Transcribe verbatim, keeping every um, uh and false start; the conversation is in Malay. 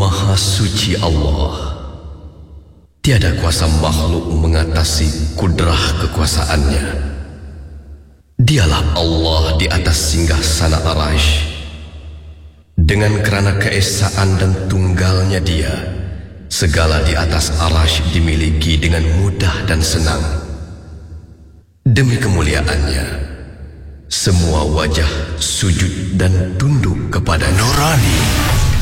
Maha suci Allah. Tiada kuasa makhluk mengatasi kudrah kekuasaannya. Dialah Allah di atas singgah sana Arasy. Dengan kerana keesaan dan tunggalnya Dia, segala di atas Arasy dimiliki dengan mudah dan senang. Demi kemuliaannya, semua wajah sujud dan tunduk kepada Nurani.